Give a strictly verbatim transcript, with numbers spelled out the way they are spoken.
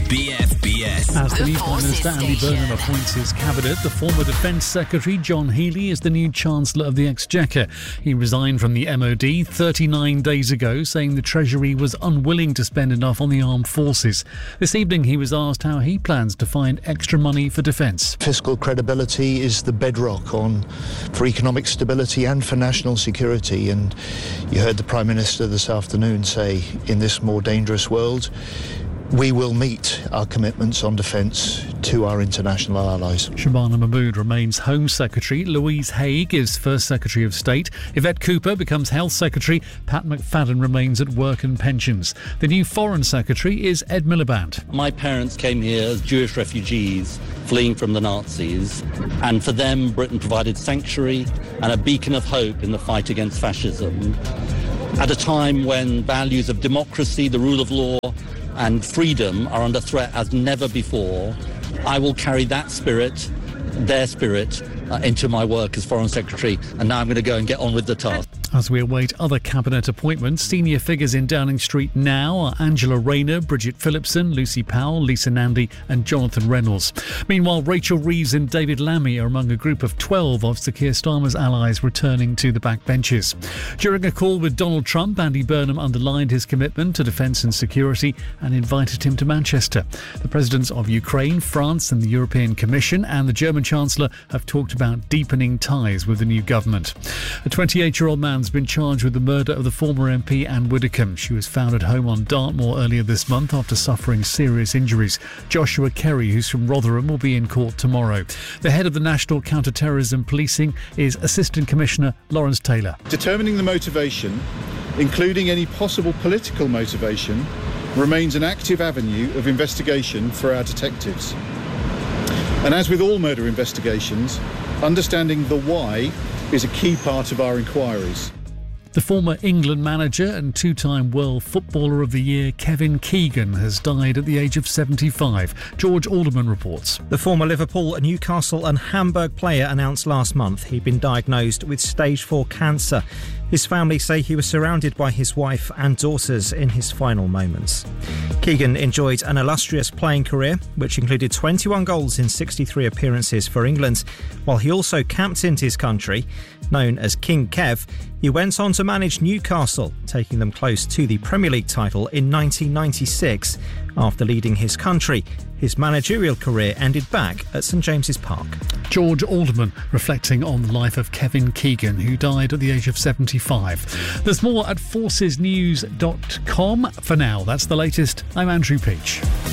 B F B S. As the, The new Prime Forces Minister Andy Station. Burnham appoints his cabinet, the former Defence Secretary John Healey is the new Chancellor of the Exchequer. He resigned from the M O D thirty-nine days ago, saying the Treasury was unwilling to spend enough on the armed forces. This evening he was asked how he plans to find extra money for defence. Fiscal credibility is the bedrock on for economic stability and for national security, and you heard the Prime Minister this afternoon say, in this more dangerous world, we will meet our commitments on defence to our international allies. Shabana Mahmood remains Home Secretary. Louise Haigh is First Secretary of State. Yvette Cooper becomes Health Secretary. Pat McFadden remains at Work and Pensions. The new Foreign Secretary is Ed Miliband. My parents came here as Jewish refugees fleeing from the Nazis, and for them Britain provided sanctuary and a beacon of hope in the fight against fascism. At a time when values of democracy, the rule of law and freedom are under threat as never before, I will carry that spirit, their spirit, uh, into my work as Foreign Secretary, and now I'm going to go and get on with the task. As we await other cabinet appointments, senior figures in Downing Street now are Angela Rayner, Bridget Phillipson, Lucy Powell, Lisa Nandy and Jonathan Reynolds. Meanwhile, Rachel Reeves and David Lammy are among a group of twelve of Sir Keir Starmer's allies returning to the backbenches. During a call with Donald Trump, Andy Burnham underlined his commitment to defence and security and invited him to Manchester. The presidents of Ukraine, France and the European Commission and the German Chancellor have talked about deepening ties with the new government. A twenty-eight-year-old man has been charged with the murder of the former M P Anne Widdecombe. She was found at home on Dartmoor earlier this month after suffering serious injuries. Joshua Kerry, who's from Rotherham, will be in court tomorrow. The head of the National Counter-Terrorism Policing is Assistant Commissioner Lawrence Taylor. Determining the motivation, including any possible political motivation, remains an active avenue of investigation for our detectives. And as with all murder investigations, understanding the why is a key part of our inquiries. The former England manager and two-time World Footballer of the Year Kevin Keegan has died at the age of seventy-five. George Alderman reports. The former Liverpool, Newcastle and Hamburg player announced last month he'd been diagnosed with stage four cancer. His family say he was surrounded by his wife and daughters in his final moments. Keegan enjoyed an illustrious playing career, which included twenty-one goals in sixty-three appearances for England, while he also captained his country. Known as King Kev, he went on to manage Newcastle, taking them close to the Premier League title in nineteen ninety-six. After leading his country, his managerial career ended back at St James's Park. George Alderman reflecting on the life of Kevin Keegan, who died at the age of seventy-five. There's more at forces news dot com. For now, that's the latest. I'm Andrew Peach.